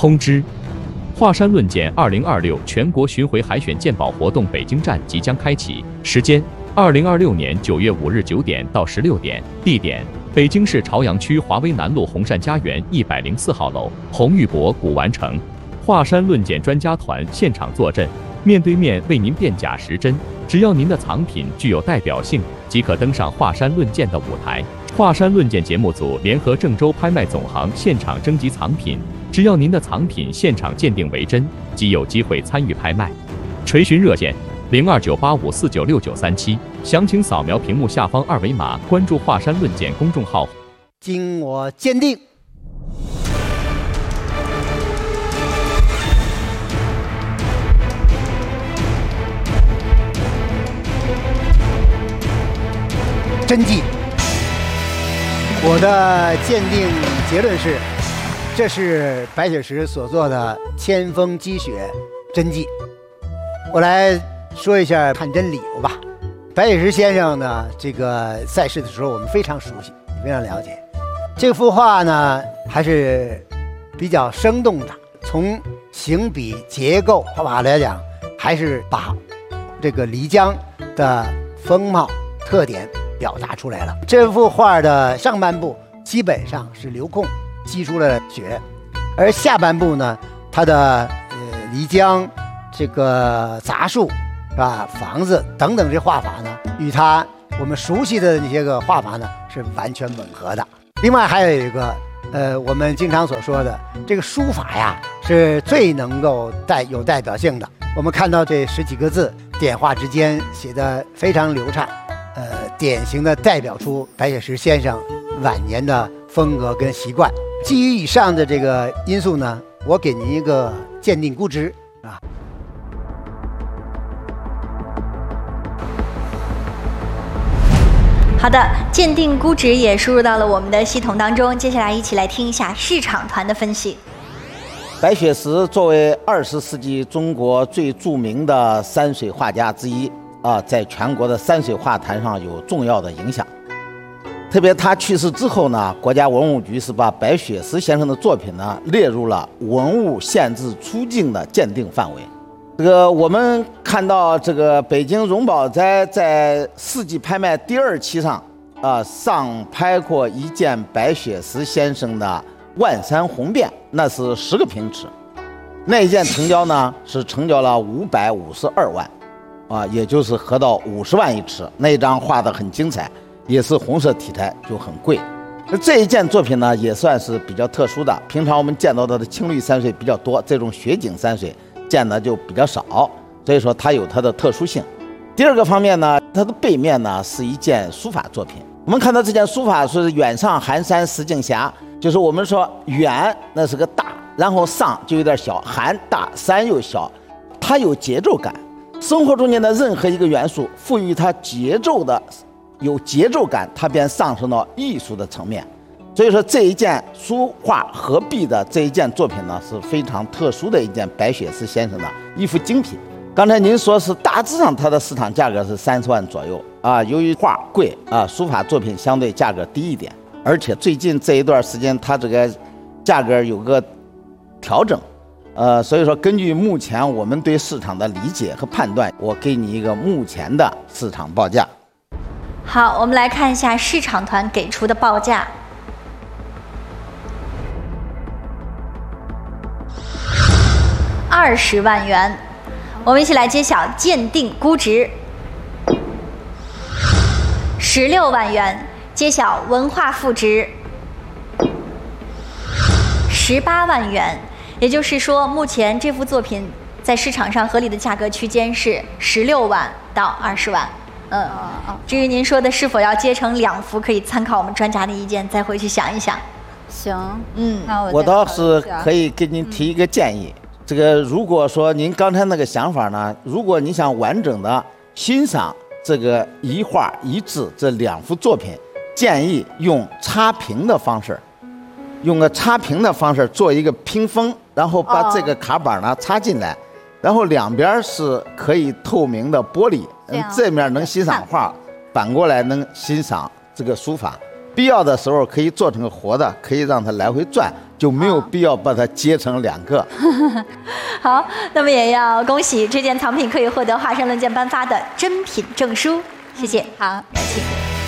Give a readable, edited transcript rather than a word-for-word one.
通知：华山论剑2026全国巡回海选鉴宝活动北京站即将开启，时间：2026年9月5日9点到16点，地点：北京市朝阳区华威南路红善家园104号楼，红玉博古玩城。华山论剑专家团现场坐镇，面对面为您辨假识真。只要您的藏品具有代表性，即可登上华山论剑的舞台。华山论剑节目组联合郑州拍卖总行现场征集藏品，只要您的藏品现场鉴定为真，即有机会参与拍卖。垂询热线：029854969737，详情扫描屏幕下方二维码，关注华山论剑公众号。 经我鉴定，真迹。我的鉴定结论是，这是白雪石所做的千峰积雪真迹。我来说一下判真理由吧。白雪石先生呢，这个在世的时候我们非常熟悉，非常了解。这幅画呢还是比较生动的，从形笔结构画法来讲，还是把这个漓江的风貌特点表达出来了。这幅画的上半部基本上是留空，积出了雪，而下半部呢，它的漓江这个杂树是吧，房子等等这画法呢，与它我们熟悉的那些个画法呢是完全吻合的。另外还有一个我们经常所说的这个书法呀，是最能够有代表性的。我们看到这10几个字，点画之间写得非常流畅，典型的代表出白雪石先生晚年的风格跟习惯。基于以上的这个因素呢，我给您一个鉴定估值啊。 好的，鉴定估值也输入到了我们的系统当中。接下来一起来听一下市场团的分析。 白雪石作为20世纪中国最著名的山水画家之一在全国的山水画坛上有重要的影响。特别他去世之后呢，国家文物局是把白雪石先生的作品呢列入了文物限制出境的鉴定范围。这个我们看到这个北京荣宝斋在世纪拍卖第2期上上拍过一件白雪石先生的万山红遍，那是10个平尺，那一件成交呢是成交了552万也就是合到50万一尺。那一张画得很精彩，也是红色题材，就很贵。这一件作品呢也算是比较特殊的，平常我们见到的青绿山水比较多，这种雪景山水见的就比较少，所以说它有它的特殊性。第二个方面呢，它的背面呢是一件书法作品。我们看到这件书法是远上寒山石径斜，就是我们说远那是个大，然后上就有点小，寒大山又小，它有节奏感。生活中间的任何一个元素赋予它有节奏感，它便上升到艺术的层面。所以说这一件书画合璧的这一件作品呢，是非常特殊的一件白雪石先生的一幅精品。刚才您说是大致上它的市场价格是30万左右由于画贵书法作品相对价格低一点，而且最近这一段时间它这个价格有个调整所以说根据目前我们对市场的理解和判断，我给你一个目前的市场报价。 好，我们来看一下市场团给出的报价。20万元，我们一起来揭晓鉴定估值。16万元，揭晓文化赋值。18万元，也就是说，目前这幅作品在市场上合理的价格区间是16万到20万。至于您说的是否要接成2幅，可以参考我们专家的意见，再回去想一想。 行， 那我倒是可以给您提一个建议。这个如果说您刚才那个想法呢，如果你想完整的欣赏这个一画一字这2幅作品，建议用插屏的方式，用个插屏的方式做一个屏风，然后把这个卡板呢插进来，然后两边是可以透明的玻璃，这面能欣赏画，反过来能欣赏这个书法。 必要的时候可以做成个活的，可以让它来回转，就没有必要把它截成2个。 好，那么也要恭喜这件藏品可以获得华山论剑颁发的珍品证书，谢谢。 好，有请。